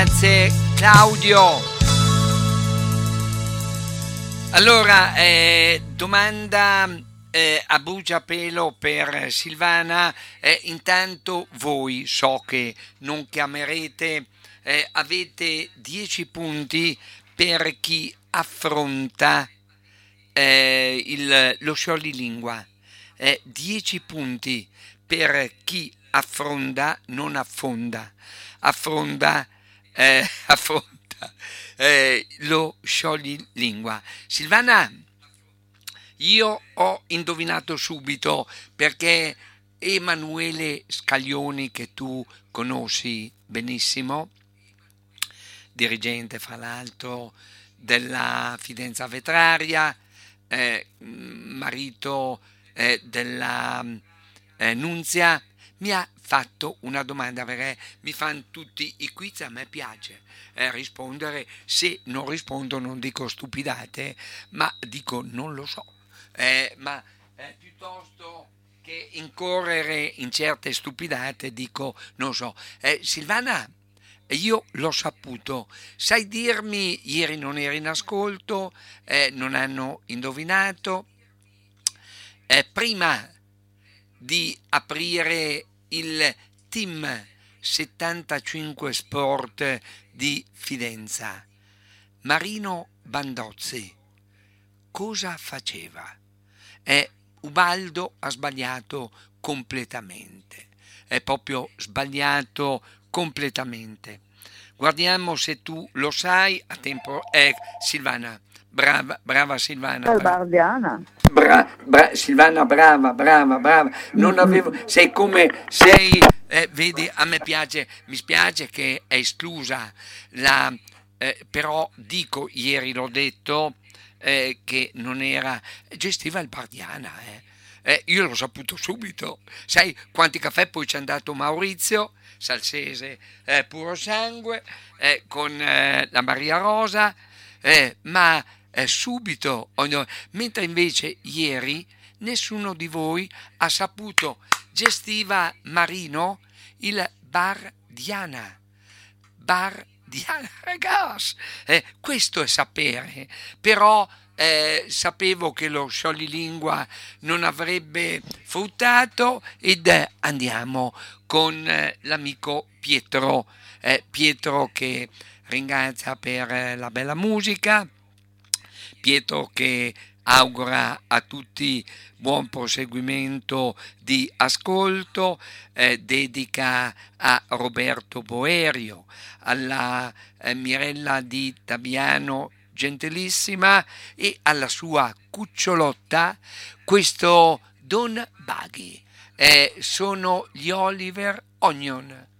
Grazie Claudio. Allora, domanda a bruciapelo per Silvana. Intanto voi, so che non chiamerete, avete 10 punti per chi affronta lo scioglilingua. 10 punti per chi affronta, non affonda, affronta, affronta lo scioglilingua. Silvana, io ho indovinato subito perché Emanuele Scaglioni, che tu conosci benissimo, dirigente fra l'altro della Fidenza Vetraria, marito della Nunzia, mi ha fatto una domanda perché mi fanno tutti i quiz, a me piace rispondere. Se non rispondo non dico stupidate, ma dico non lo so, ma piuttosto che incorrere in certe stupidate dico non so. Silvana, io l'ho saputo, sai dirmi, ieri non eri in ascolto, non hanno indovinato, prima di aprire il team 75 Sport di Fidenza, Marino Bandozzi cosa faceva? Ubaldo ha sbagliato completamente, è proprio sbagliato completamente. Guardiamo se tu lo sai a tempo. Silvana, brava Silvana. Bardiana. Silvana, brava. Non avevo, sei come sei, vedi, a me piace, mi spiace che è esclusa la, però dico, ieri l'ho detto, che non era, gestiva il Bardiana, io l'ho saputo subito. Sai quanti caffè poi ci è andato Maurizio Salsese, puro sangue, con la Maria Rosa, ma subito, mentre invece ieri nessuno di voi ha saputo. Gestiva Marino il Bar Diana, ragazzi, questo è sapere. Però sapevo che lo scioglilingua non avrebbe fruttato ed andiamo con l'amico Pietro, Pietro che ringrazia per la bella musica, Pietro che augura a tutti buon proseguimento di ascolto, dedica a Roberto Boerio, alla Mirella di Tabiano gentilissima e alla sua cucciolotta questo Don Buggy. Sono gli Oliver Onion.